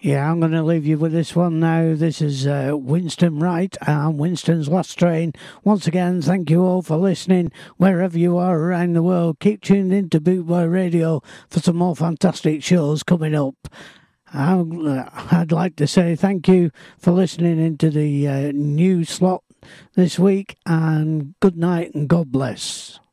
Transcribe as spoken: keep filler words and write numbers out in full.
Yeah, I'm going to leave you with this one now. This is uh, Winston Wright and Winston's Last Train. Once again, thank you all for listening wherever you are around the world. Keep tuned in to Bootboy Radio for some more fantastic shows coming up. I'd like to say thank you for listening into the uh, new slot this week, and good night and God bless.